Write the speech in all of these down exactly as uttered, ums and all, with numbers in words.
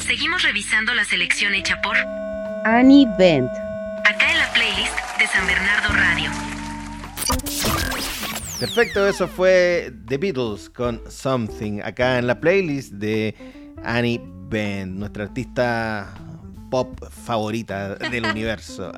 Seguimos revisando la selección hecha por Annie Bent. Acá en la playlist de San Bernardo Radio. Perfecto, eso fue The Beatles con Something, acá en la playlist de Annie Bent, nuestra artista pop favorita del universo.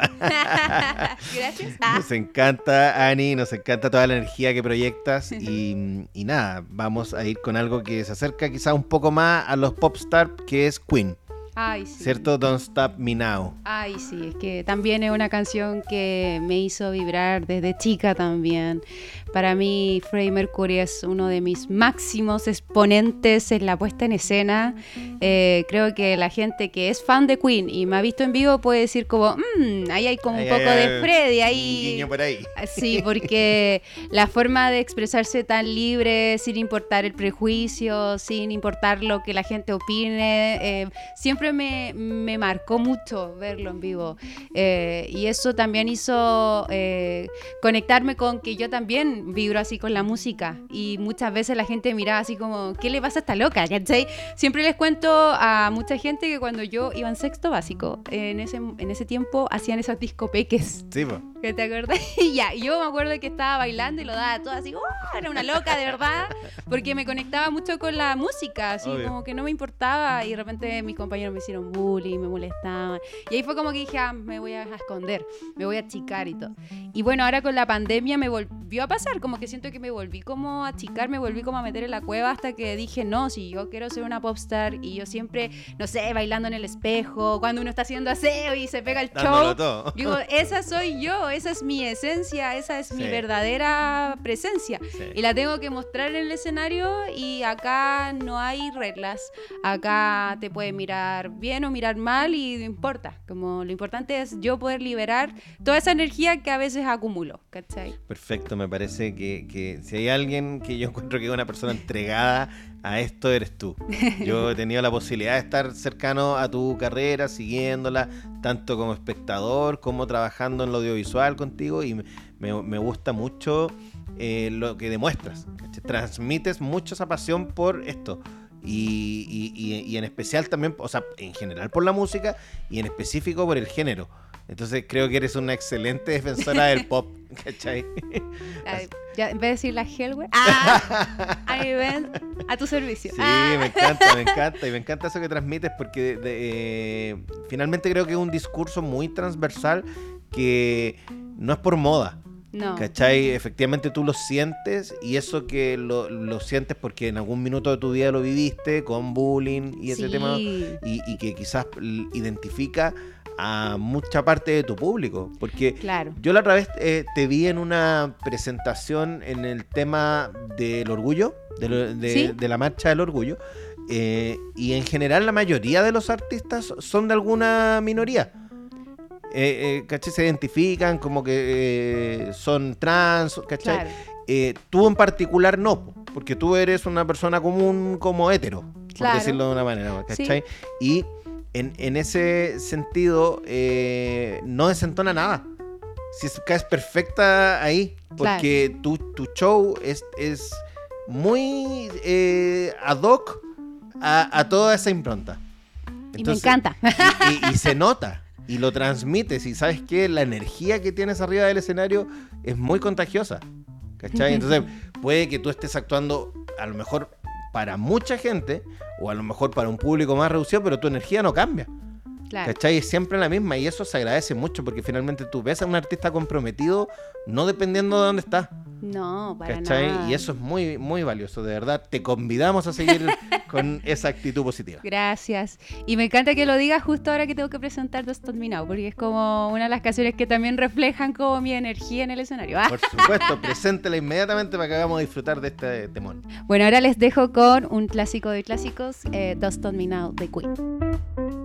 Gracias. Nos encanta, Annie, nos encanta toda la energía que proyectas y, y nada, vamos a ir con algo que se acerca quizá un poco más a los popstars, que es Queen. Ay, sí. ¿Cierto? Don't Stop Me Now. Ay, sí, es que también es una canción que me hizo vibrar desde chica también. Para mí, Freddie Mercury es uno de mis máximos exponentes en la puesta en escena. Eh, creo que la gente que es fan de Queen y me ha visto en vivo puede decir como, mmm, ahí hay como un Ay, poco ay, de ay, Freddie un ahí. guiño por ahí. Sí, porque la forma de expresarse tan libre, sin importar el prejuicio, sin importar lo que la gente opine, eh, siempre me, me marcó mucho verlo en vivo. Eh, y eso también hizo eh, conectarme con que yo también vibro así con la música. Y muchas veces la gente miraba así como, ¿qué le pasa a esta loca? ¿Cachai? Siempre les cuento a mucha gente que cuando yo iba en sexto básico, en ese, en ese tiempo hacían esos discopeques. Sí, pues. ¿Qué te acuerdas? Y ya, yo me acuerdo que estaba bailando y lo daba todo así, ¡oh! Era una loca, de verdad, porque me conectaba mucho con la música, así Obvio. como que no me importaba y de repente mis compañeros me hicieron bullying, me molestaban. Y ahí fue como que dije, ah, me voy a esconder, me voy a achicar y todo. Y bueno, ahora con la pandemia me volvió a pasar, como que siento que me volví como a achicar, me volví como a meter en la cueva hasta que dije, no, si yo quiero ser una popstar y yo siempre, no sé, bailando en el espejo, cuando uno está haciendo aseo y se pega el Dándolo show. todo. Digo, esa soy yo, esa es mi esencia, esa es mi Sí. verdadera presencia. Sí. Y la tengo que mostrar en el escenario y acá no hay reglas. Acá te puede mirar bien o mirar mal y no importa. Como lo importante es yo poder liberar toda esa energía que a veces acumulo, ¿cachai? Perfecto, me parece que, que si hay alguien que yo encuentro que es una persona entregada a esto, eres tú. Yo he tenido la posibilidad de estar cercano a tu carrera, siguiéndola, tanto como espectador, como trabajando en lo audiovisual contigo, y me, me, me gusta mucho eh, lo que demuestras. ¿Cachai? Transmites mucho esa pasión por esto. Y, y, y, y en especial también, o sea, en general por la música y en específico por el género. Entonces creo que eres una excelente defensora del pop, ¿cachai? Ay, ya, en vez de decir la Hellway, ah, ahí ven, a tu servicio. Sí, Ah. me encanta, me encanta. Y me encanta eso que transmites porque de- de, eh, finalmente creo que es un discurso muy transversal que no es por moda. No. ¿Cachai? Efectivamente tú lo sientes y eso que lo, lo sientes porque en algún minuto de tu vida lo viviste con bullying y ese Sí. tema y, y que quizás l- identifica a mucha parte de tu público, porque Claro. yo la otra vez eh, te vi en una presentación en el tema del orgullo, de, lo- de- ¿Sí? de la marcha del orgullo, eh, y en general la mayoría de los artistas son de alguna minoría. Eh, eh, ¿Cachai? Se identifican como que eh, son trans, ¿cachai? Claro. Eh, tú en particular no, po, porque tú eres una persona común como hetero, por Claro. decirlo de una manera, ¿cachai? Y en, en ese sentido eh, no desentona nada. Si es, caes perfecta ahí, porque tu, tu show es, es muy eh, ad hoc a, a toda esa impronta. Y me encanta. Y, y- y se nota, y lo transmites, y sabes que la energía que tienes arriba del escenario es muy contagiosa, ¿cachai? Entonces puede que tú estés actuando a lo mejor para mucha gente, o a lo mejor para un público más reducido, pero tu energía no cambia. Claro. ¿Cachai? Es siempre la misma y eso se agradece mucho porque finalmente tú ves a un artista comprometido no dependiendo de dónde está. No, para ¿Cachai? nada. Y eso es muy, muy valioso, de verdad. Te convidamos a seguir con esa actitud positiva. Gracias. Y me encanta que lo digas justo ahora que tengo que presentar Don't Stop Me Now, porque es como una de las canciones que también reflejan como mi energía en el escenario. Ah. Por supuesto, preséntela inmediatamente para que hagamos disfrutar de este temón. Bueno, ahora les dejo con un clásico de clásicos, eh, Don't Stop Me Now de Queen.